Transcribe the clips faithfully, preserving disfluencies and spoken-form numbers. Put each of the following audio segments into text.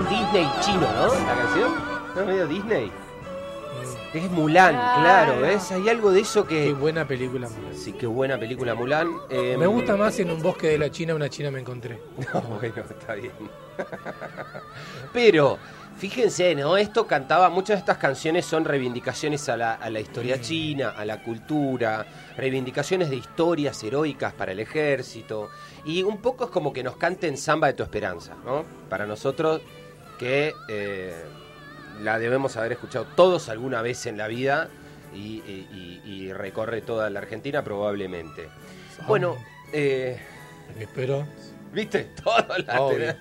un Disney chino, ¿no? La canción. ¿No es medio Disney? Es Mulan, claro, claro, ¿ves? Hay algo de eso que... Qué buena película Mulan. Sí, qué buena película Mulan. Eh... Me gusta más En un bosque de la China, una china me encontré. No, bueno, está bien. Pero, fíjense, ¿no? Esto cantaba, muchas de estas canciones son reivindicaciones a la, a la historia china, a la cultura, reivindicaciones de historias heroicas para el ejército. Y un poco es como que nos canten Samba de tu Esperanza, ¿no? Para nosotros que... Eh, la debemos haber escuchado todos alguna vez en la vida y, y, y recorre toda la Argentina probablemente. Oh. Bueno, eh, espero. ¿Viste? Todo la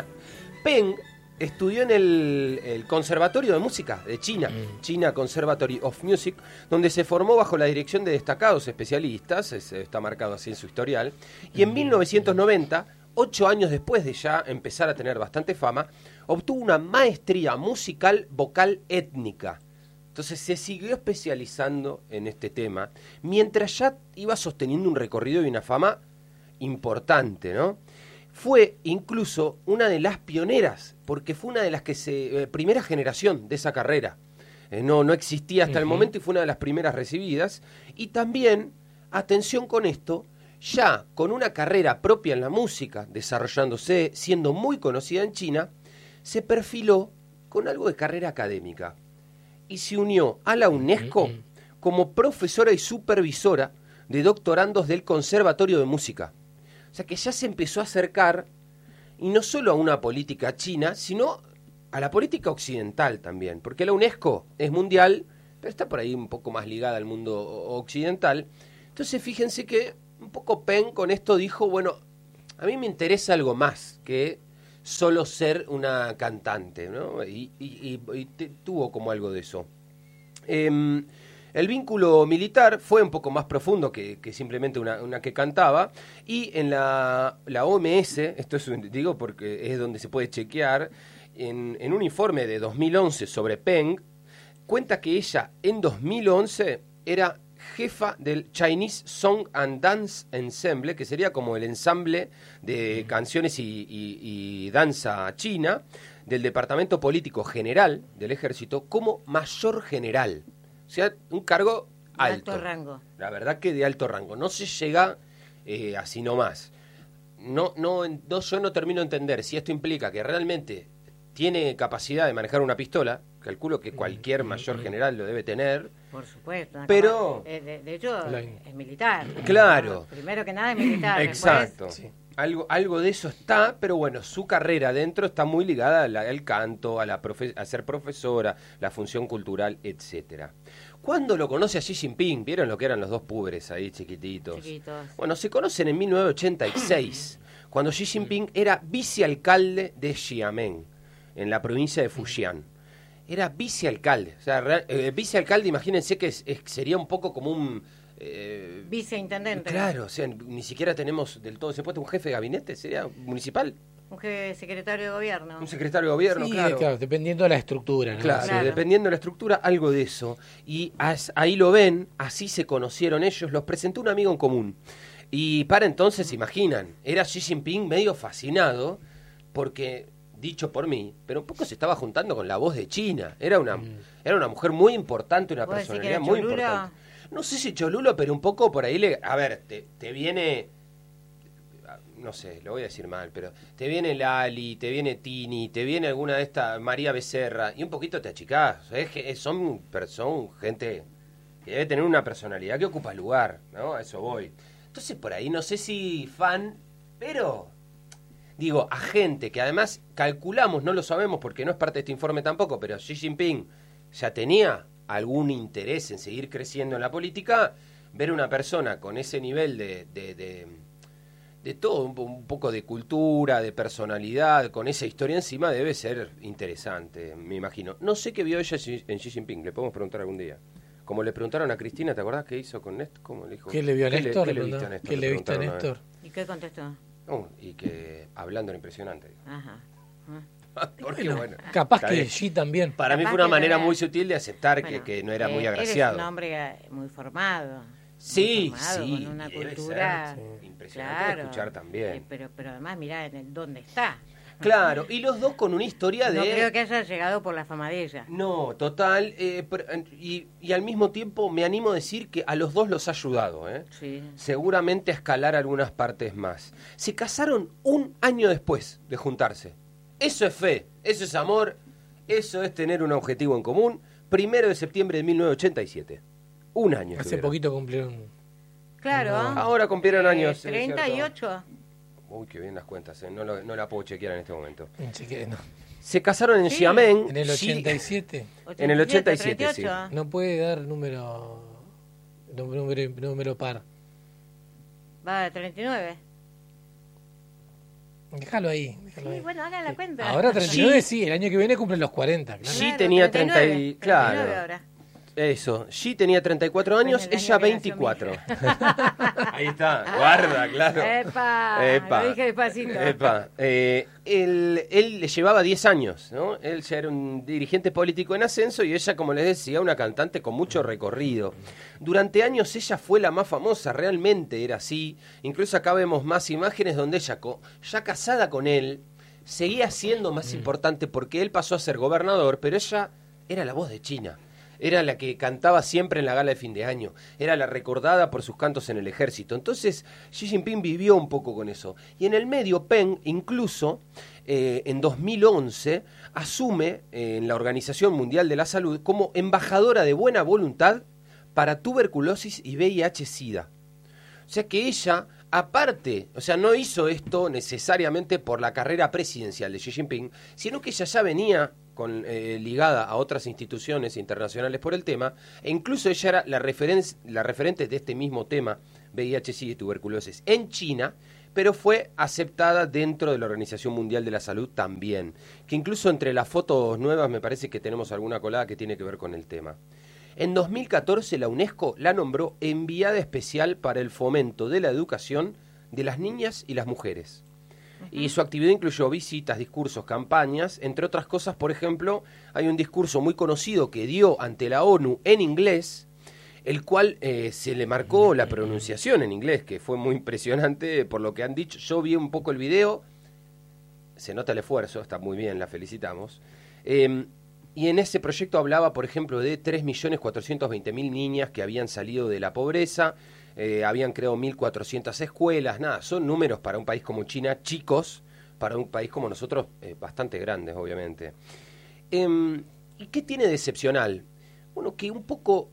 Peng estudió en el, el Conservatorio de Música de China, mm. China Conservatory of Music, donde se formó bajo la dirección de destacados especialistas, es, está marcado así en su historial, y en mm. mil novecientos noventa, ocho años después de ya empezar a tener bastante fama, obtuvo una maestría musical vocal étnica. Entonces se siguió especializando en este tema, mientras ya iba sosteniendo un recorrido y una fama importante, ¿no? Fue incluso una de las pioneras, porque fue una de las que se... Eh, primera generación de esa carrera. Eh, no, no existía hasta uh-huh. el momento y fue una de las primeras recibidas. Y también, atención con esto, ya con una carrera propia en la música, desarrollándose, siendo muy conocida en China, se perfiló con algo de carrera académica y se unió a la UNESCO como profesora y supervisora de doctorandos del Conservatorio de Música. O sea que ya se empezó a acercar, y no solo a una política china, sino a la política occidental también, porque la UNESCO es mundial, pero está por ahí un poco más ligada al mundo occidental. Entonces fíjense que un poco Peng con esto dijo, bueno, a mí me interesa algo más que solo ser una cantante, ¿no? Y, y, y, y te, tuvo como algo de eso. Eh, el vínculo militar fue un poco más profundo que, que simplemente una, una que cantaba, y en la, la O M S, esto es un, digo porque es donde se puede chequear, en, en un informe de dos mil once sobre Peng, cuenta que ella en dos mil once era jefa del Chinese Song and Dance Ensemble, que sería como el ensamble de canciones y, y, y danza china, del Departamento Político General del Ejército, como mayor general. O sea, un cargo alto. De alto rango. La verdad que de alto rango. No se llega eh, así nomás. No, no, no, yo no termino de entender si esto implica que realmente tiene capacidad de manejar una pistola. Calculo que cualquier mayor general lo debe tener. Por supuesto. Pero... Eh, de, de hecho, la... es militar. Claro. Primero que nada es militar. Exacto. Después... Sí. Algo, algo de eso está, pero bueno, su carrera adentro está muy ligada al, al canto, a, la profe, a ser profesora, la función cultural, etcétera. ¿Cuándo lo conoce a Xi Jinping? ¿Vieron lo que eran los dos púberes ahí, chiquititos? Chiquitos. Bueno, se conocen en mil novecientos ochenta y seis, cuando Xi Jinping era vicealcalde de Xiamen, en la provincia de Fujian. Era vicealcalde. O sea, real, eh, vicealcalde, imagínense que es, es, sería un poco como un... Eh, viceintendente. Claro, o sea, ni siquiera tenemos del todo ese puesto. Un jefe de gabinete sería municipal. Un jefe secretario de gobierno. Un secretario de gobierno, sí, claro. claro. Dependiendo de la estructura, ¿no? Claro, claro. dependiendo de la estructura, algo de eso. Y as, ahí lo ven, así se conocieron ellos. Los presentó un amigo en común. Y para entonces, imaginan, era Xi Jinping medio fascinado porque... dicho por mí, pero un poco se estaba juntando con la voz de China. Era una, mm. era una mujer muy importante, una personalidad muy cholulo? importante. No sé si cholulo, pero un poco por ahí le... A ver, te, te viene... No sé, lo voy a decir mal, pero te viene Lali, te viene Tini, te viene alguna de estas, María Becerra, y un poquito te achicás. ¿Sabes? Son, son gente que debe tener una personalidad que ocupa lugar, ¿no? A eso voy. Entonces por ahí no sé si fan, pero... Digo, a gente que además calculamos, no lo sabemos porque no es parte de este informe tampoco, pero Xi Jinping ya tenía algún interés en seguir creciendo en la política, ver una persona con ese nivel de, de, de, de todo, un, un poco de cultura, de personalidad, con esa historia encima debe ser interesante, me imagino. No sé qué vio ella en Xi Jinping, le podemos preguntar algún día. Como le preguntaron a Cristina, ¿te acordás qué hizo con Néstor? ¿Cómo le dijo? ¿Qué le vio a Néstor? ¿Qué le, qué le viste a Néstor? ¿Qué le viste a Néstor? ¿Y qué contestó? Oh, y que hablando era impresionante. Ajá. Porque, bueno, bueno, capaz que Xi también. Para mí fue una manera muy sutil de aceptar bueno, que, que no era eh, muy agraciado. Eres un hombre muy formado. Sí, muy formado, sí. Con una cultura. Ser, sí. Impresionante claro, de escuchar también. Eh, pero, pero además, mirá en el, dónde está. Claro, y los dos con una historia de... No creo que haya llegado por la fama de ella. No, total, eh, pero, y, y al mismo tiempo me animo a decir que a los dos los ha ayudado, ¿eh? Sí. Seguramente a escalar algunas partes más. Se casaron un año después de juntarse. Eso es fe, eso es amor, eso es tener un objetivo en común. Primero de septiembre de mil novecientos ochenta y siete. Un año. Hace estuvieron. poquito cumplieron. Claro. Ahora cumplieron Eh, años. ¿es treinta y ocho. cierto? Uy, qué bien las cuentas, ¿eh? no, lo, no la puedo chequear en este momento. Así que no. Se casaron en Sí. Xiamen. En el Xi- ochenta y siete. En el ochenta y siete, treinta y ocho. No puede dar número, número, número, número par. Va a treinta y nueve. Déjalo ahí. Déjalo Sí, ahí. bueno, hagan la cuenta. Ahora treinta y nueve sí, el año que viene cumplen los cuarenta. Claro. Sí, tenía treinta y- claro. treinta y nueve ahora. Eso, Xi tenía treinta y cuatro años, Bueno, el ella año que nació veinticuatro. mi Ahí está, guarda, claro. Epa, Epa. lo dije despacito. Epa. Eh, él, él le llevaba diez años, ¿no? Él ya era un dirigente político en ascenso y ella, como les decía, una cantante con mucho recorrido. Durante años ella fue la más famosa, realmente era así. Incluso acá vemos más imágenes donde ella, co- ya casada con él, seguía siendo más importante porque él pasó a ser gobernador, pero ella era la voz de China. Era la que cantaba siempre en la gala de fin de año. Era la recordada por sus cantos en el ejército. Entonces, Xi Jinping vivió un poco con eso. Y en el medio, Peng, incluso, eh, en dos mil once, asume eh, en la Organización Mundial de la Salud como embajadora de buena voluntad para tuberculosis y V I H-Sida. O sea que ella, aparte, o sea, no hizo esto necesariamente por la carrera presidencial de Xi Jinping, sino que ella ya venía con, eh, ligada a otras instituciones internacionales por el tema, e incluso ella era la, referen- la referente de este mismo tema, V I H, SIDA y tuberculosis, en China, pero fue aceptada dentro de la Organización Mundial de la Salud también, que incluso entre las fotos nuevas me parece que tenemos alguna colada que tiene que ver con el tema. En dos mil catorce la UNESCO la nombró enviada especial para el fomento de la educación de las niñas y las mujeres. Y su actividad incluyó visitas, discursos, campañas, entre otras cosas. Por ejemplo, hay un discurso muy conocido que dio ante la ONU en inglés, el cual eh, se le marcó la pronunciación en inglés, que fue muy impresionante por lo que han dicho. Yo vi un poco el video, se nota el esfuerzo, está muy bien, la felicitamos. Eh, y en ese proyecto hablaba, por ejemplo, de tres millones cuatrocientas veinte mil niñas que habían salido de la pobreza. Eh, habían creado mil cuatrocientas escuelas, nada, son números para un país como China chicos, para un país como nosotros eh, bastante grandes, obviamente. Eh, ¿Y qué tiene de excepcional? Bueno, que un poco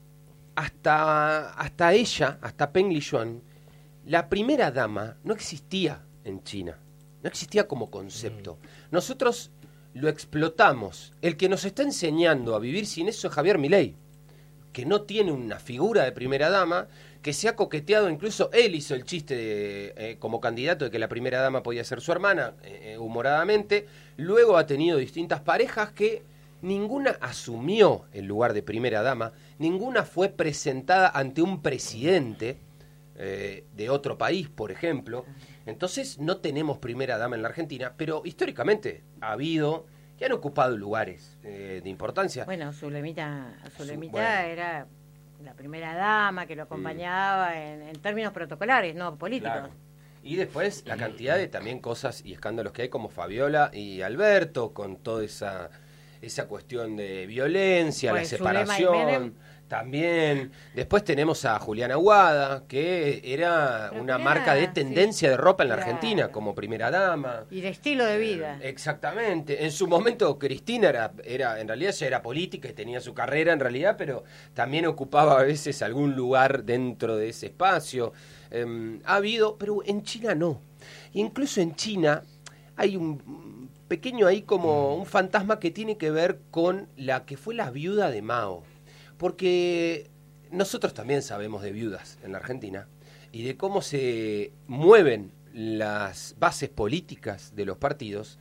hasta, hasta ella, hasta Peng Liyuan, la primera dama no existía en China, no existía como concepto. Nosotros lo explotamos. El que nos está enseñando a vivir sin eso es Javier Milei, que no tiene una figura de primera dama, que se ha coqueteado, incluso él hizo el chiste de, eh, como candidato de que la primera dama podía ser su hermana, eh, humoradamente. Luego ha tenido distintas parejas que ninguna asumió el lugar de primera dama, ninguna fue presentada ante un presidente eh, de otro país, por ejemplo. Entonces no tenemos primera dama en la Argentina, pero históricamente ha habido y han ocupado lugares eh, de importancia. Bueno, Zulemita, Zulemita bueno. era la primera dama que lo acompañaba en, en términos protocolares, no políticos. Claro. Y después la cantidad de también cosas y escándalos que hay como Fabiola y Alberto, con toda esa esa cuestión de violencia, Pues, la Zulema y separación, Menem. también. Después tenemos a Juliana Aguada, que era Pero una era, marca de tendencia sí, de ropa en la claro. Argentina, como primera dama. Y de estilo de vida. Eh, exactamente. En su momento Cristina era, era, en realidad ya era política y tenía su carrera en realidad, pero también ocupaba a veces algún lugar dentro de ese espacio. Eh, ha habido, pero en China no. Incluso en China hay un pequeño ahí como un fantasma que tiene que ver con la que fue la viuda de Mao. Porque nosotros también sabemos de viudas en la Argentina y de cómo se mueven las bases políticas de los partidos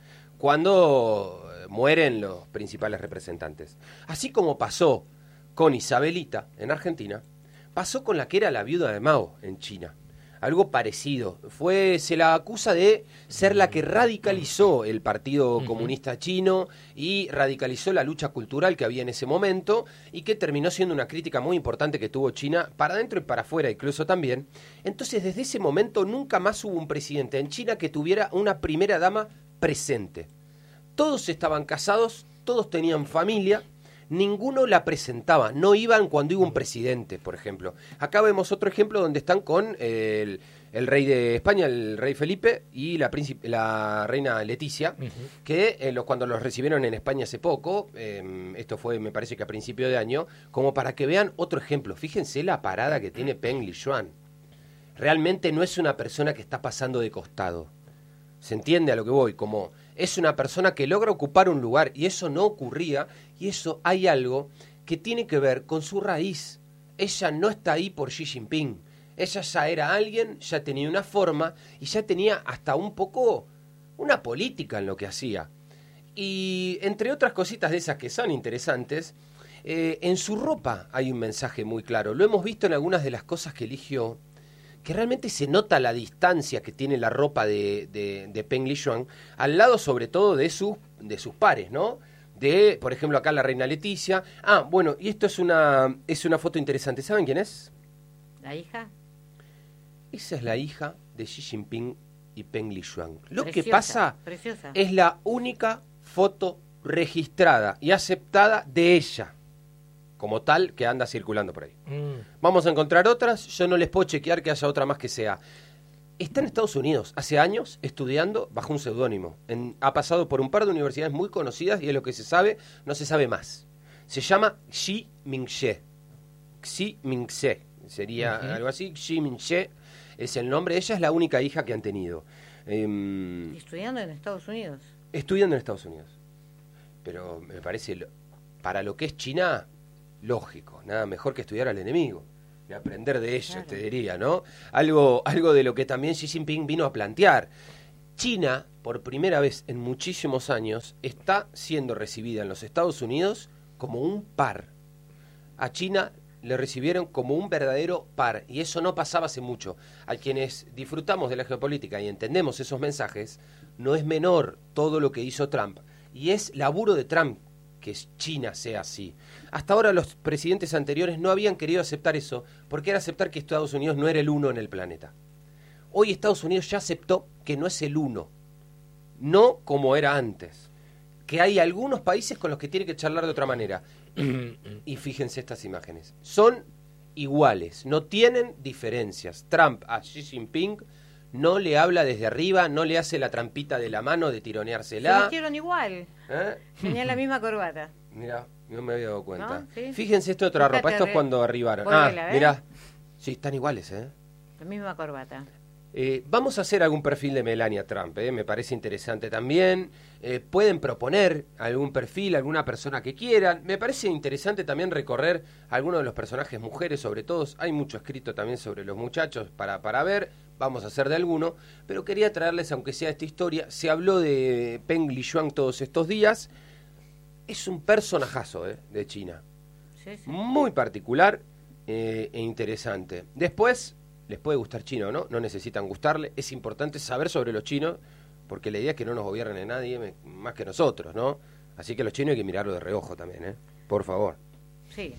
cuando mueren los principales representantes. Así como pasó con Isabelita en Argentina, pasó con la que era la viuda de Mao en China. Algo parecido. Fue, se la acusa de ser la que radicalizó el Partido Comunista Chino y radicalizó la lucha cultural que había en ese momento y que terminó siendo una crítica muy importante que tuvo China para adentro y para afuera incluso también. Entonces, desde ese momento nunca más hubo un presidente en China que tuviera una primera dama presente. todos estaban casados, todos tenían familia, ninguno la presentaba, no iban cuando iba un presidente, por ejemplo. Acá vemos otro ejemplo donde están con eh, el, el rey de España, el rey Felipe, y la, príncipe, la reina Leticia, uh-huh. que eh, los, cuando los recibieron en España hace poco, eh, esto fue me parece que a principio de año, como para que vean otro ejemplo. Fíjense la parada que tiene Peng Liyuan. Realmente no es una persona que está pasando de costado. ¿Se entiende a lo que voy? Como es una persona que logra ocupar un lugar y eso no ocurría, y eso hay algo que tiene que ver con su raíz. Ella no está ahí por Xi Jinping. Ella ya era alguien, ya tenía una forma y ya tenía hasta un poco una política en lo que hacía. Y entre otras cositas de esas que son interesantes, eh, en su ropa hay un mensaje muy claro. Lo hemos visto en algunas de las cosas que eligió, que realmente se nota la distancia que tiene la ropa de, de, de Peng Liyuan, al lado sobre todo de, su, de sus pares, ¿no? De, por ejemplo, acá la reina Leticia. Ah, bueno, y esto es una, es una foto interesante. ¿Saben quién es? ¿La hija? Esa es la hija de Xi Jinping y Peng Liyuan. Lo Preciosa, que pasa preciosa. Es la única foto registrada y aceptada de ella, como tal, que anda circulando por ahí. Mm. Vamos a encontrar otras, yo no les puedo chequear que haya otra más que sea. Está en Estados Unidos, hace años, estudiando bajo un seudónimo. Ha pasado por un par de universidades muy conocidas y de lo que se sabe, no se sabe más. Se llama Xi Mingxie. Xi Mingxie, sería uh-huh. algo así. Xi Mingxie es el nombre, ella es la única hija que han tenido. Eh, ¿Estudiando en Estados Unidos? Estudiando en Estados Unidos. Pero me parece, para lo que es China, lógico, nada mejor que estudiar al enemigo y aprender de ellos, claro. Te diría, ¿no? Algo, algo de lo que también Xi Jinping vino a plantear. China, por primera vez en muchísimos años, está siendo recibida en los Estados Unidos como un par. A China le recibieron como un verdadero par, y eso no pasaba hace mucho. A quienes disfrutamos de la geopolítica y entendemos esos mensajes, no es menor todo lo que hizo Trump, y es laburo de Trump que China sea así. Hasta ahora los presidentes anteriores no habían querido aceptar eso, porque era aceptar que Estados Unidos no era el uno en el planeta. Hoy Estados Unidos ya aceptó que no es el uno, no como era antes, que hay algunos países con los que tiene que charlar de otra manera. Y fíjense estas imágenes, son iguales, no tienen diferencias. Trump a Xi Jinping no le habla desde arriba, no le hace la trampita de la mano de tironeársela. Se vistieron igual. ¿Eh? Tenían la misma corbata. Mirá, no me había dado cuenta. ¿No? ¿Sí? Fíjense esto de otra ropa, esto es cuando arribaron. Volvela, ah, mirá. Sí, están iguales, ¿eh? La misma corbata. Eh, vamos a hacer algún perfil de Melania Trump, ¿eh? Me parece interesante también. Eh, pueden proponer algún perfil, alguna persona que quieran. Me parece interesante también recorrer algunos de los personajes mujeres, sobre todo. Hay mucho escrito también sobre los muchachos para, para ver. Vamos a hacer de alguno. Pero quería traerles, aunque sea esta historia. Se habló de Peng Liyuan todos estos días. Es un personajazo, ¿eh? De China. Sí, sí. Muy particular eh, e interesante. Después, les puede gustar chino o no, no necesitan gustarle. Es importante saber sobre los chinos, porque la idea es que no nos gobierne nadie más que nosotros, ¿no? Así que los chinos hay que mirarlo de reojo también, ¿eh? Por favor. Sí,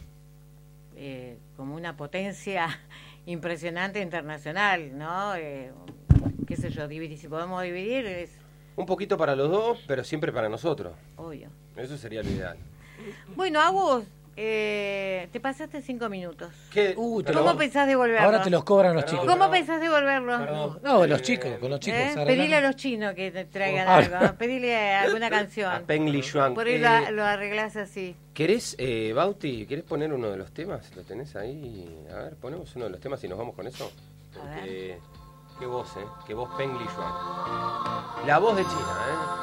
eh, como una potencia impresionante internacional, ¿no? Eh, qué sé yo, dividir, si podemos dividir es... Un poquito para los dos, pero siempre para nosotros. Obvio. Eso sería lo ideal. Bueno, a vos... Eh, te pasaste cinco minutos. ¿Qué? Uh, te ¿Cómo lo... pensás devolverlo? Ahora te los cobran los chicos. ¿Cómo pensás devolverlo? Perdón. No, los chicos, con los chicos. ¿Eh? Pedile a los chinos que te traigan oh. algo. Pedile alguna canción. A Peng Liyuan. Por ahí eh, lo, lo arreglás así. ¿Querés, eh, Bauti, querés poner uno de los temas? ¿Lo tenés ahí? A ver, ponemos uno de los temas y nos vamos con eso. Porque, qué voz, ¿eh? Qué voz Peng Liyuan. La voz de China, ¿eh?